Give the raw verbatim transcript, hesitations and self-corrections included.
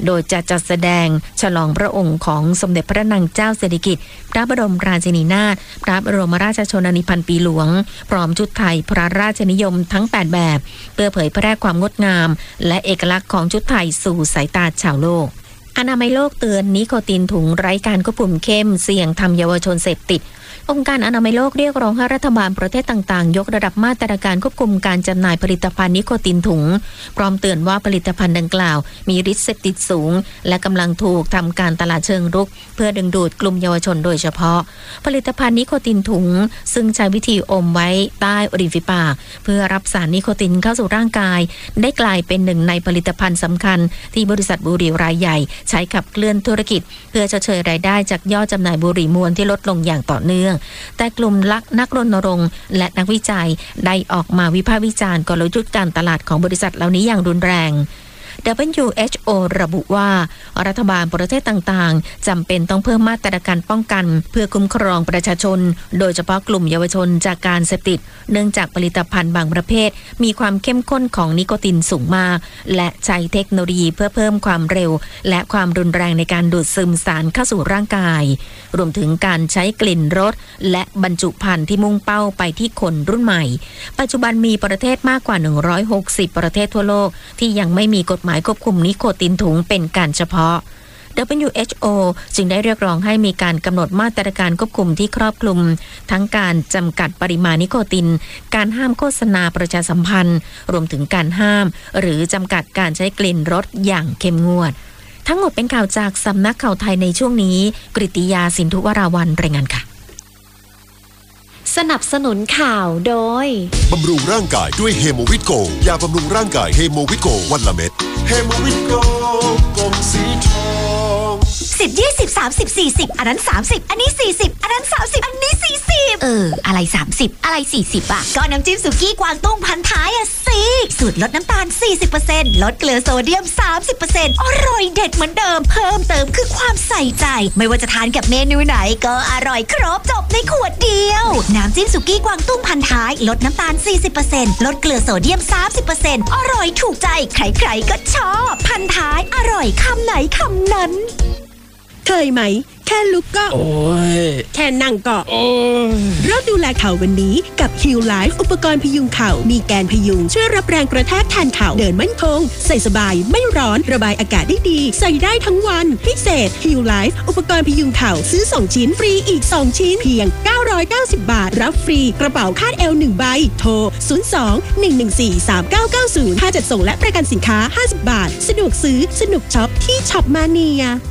โดยจะจัดแสดงฉลองพระองค์ของสมเด็จพระนางเจ้าสิริกิติ์พระบรมราชินีนาถพระบรมราชชนนีพันปีหลวงพร้อมชุดไทยพระราชนิยมทั้งแปดแบบเพื่อเผยแพร่ความงดงามและเอกลักษณ์ของชุดไทยสู่สายตาชาวโลกอนามัยโลกเตือนนิโคตินถุงไร้การควบคุมเข้มเสี่ยงทำเยาวชนเสพติดองค์การอนามัยโลกเรียกร้องให้รัฐบาลประเทศต่างๆยกระดับมาตรการควบคุมการจำหน่ายผลิตภัณฑ์นิโคตินถุงพร้อมเตือนว่าผลิตภัณฑ์ดังกล่าวมีฤทธิ์เสพติดสูงและกำลังถูกทำการตลาดเชิงรุกเพื่อดึงดูดกลุ่มเยาวชนโดยเฉพาะผลิตภัณฑ์นิโคตินถุงซึ่งใช้วิธีอมไว้ใต้ริมฝีปากเพื่อรับสารนิโคตินเข้าสู่ร่างกายได้กลายเป็นหนึ่งในผลิตภัณฑ์สำคัญที่บริษัทบุหรี่รายใหญ่ใช้ขับเคลื่อนธุรกิจเพื่อชดเชยรายได้จากยอดจำหน่ายบุหรี่มวลที่ลดลงอย่างต่อเนื่องแต่กลุ่มลักนักรณรงค์และนักวิจัยได้ออกมาวิพากษ์วิจารณ์กลยุทธ์การตลาดของบริษัทเหล่านี้อย่างรุนแรง ดับเบิลยู เอช โอ ระบุว่ารัฐบาลประเทศต่างๆจำเป็นต้องเพิ่มมาตรการป้องกันเพื่อคุ้มครองประชาชนโดยเฉพาะกลุ่มเยาวชนจากการเสพติดเนื่องจากผลิตภัณฑ์บางประเภทมีความเข้มข้นของนิโคตินสูงมากและใช้เทคโนโลยีเพื่อเพิ่มความเร็วและความรุนแรงในการดูดซึมสารเข้าสู่ร่างกายรวมถึงการใช้กลิ่นรสและบรรจุภัณฑ์ที่มุ่งเป้าไปที่คนรุ่นใหม่ปัจจุบันมีประเทศมากกว่าหนึ่งร้อยหกสิบประเทศทั่วโลกที่ยังไม่มีกฎหมายควบคุมนิโคตินถุงเป็นการเฉพาะ ดับเบิลยู เอช โอ จึงได้เรียกร้องให้มีการกำหนดมาตรการควบคุมที่ครอบคลุมทั้งการจำกัดปริมาณนิโคตินการห้ามโฆษณาประชาสัมพันธ์รวมถึงการห้ามหรือจำกัดการใช้กลิ่นรสอย่างเข้มงวดทั้งหมดเป็นข่าวจากสำนักข่าวไทยในช่วงนี้กฤติยาสินธุวราวัลย์รายงานค่ะสนับสนุนข่าวโดยบำรุงร่างกายด้วยเฮโมวิตโกยาบำรุงร่างกายเฮโมวิตโกวันละเม็ดเฮโมวิตโกกลมสีทองสิบ ยี่สิบ สามสิบ สี่สิบอันนั้นสามสิบอันนี้สี่สิบอันนั้นสามสิบอันนี้สี่สิบเอออะไรสามสิบอะไรสี่สิบอ่ะก็น้ำจิ้มสุกี้กวางตุ้งพันท้ายอ่ะสิสูตรลดน้ำตาล สี่สิบเปอร์เซ็นต์ ลดเกลือโซเดียม สามสิบเปอร์เซ็นต์ อร่อยเด็ดเหมือนเดิมเพิ่มเติมคือความใส่ใจไม่ว่าจะทานกับเมนูไหนก็อร่อยครบจบในขวดเดียวน้ำจิ้มสุกี้กวางตุ้งพันท้ายลดน้ำตาล สี่สิบเปอร์เซ็นต์ ลดเกลือโซเดียม สามสิบเปอร์เซ็นต์ อร่อยถูกใจใครๆก็ชอบพันท้ายอร่อยคำไหนคำนั้นเคยไหมแค่ลุกก็โอ้ยแค่นั่งก็โอ้ยเริ่มดูแลเข่าวันนี้กับ Heal Life อุปกรณ์พยุงเข่ามีแกนพยุงช่วยรับแรงกระแทกแทนเข่าเดินมั่นคงใส่สบายไม่ร้อนระบายอากาศได้ดีใส่ได้ทั้งวันพิเศษ Heal Life อุปกรณ์พยุงเข่าซื้อสองชิ้นฟรีอีกสองชิ้นเพียงเก้าร้อยเก้าสิบบาทรับฟรีกระเป๋าคาดเอวหนึ่งใบโทรศูนย์ สอง หนึ่ง หนึ่ง สี่ สาม เก้า เก้า ศูนย์ค่าจัดส่งและประกันสินค้าห้าสิบบาทสะดวกซื้อสนุกช็อปที่ช็อปมาเนีย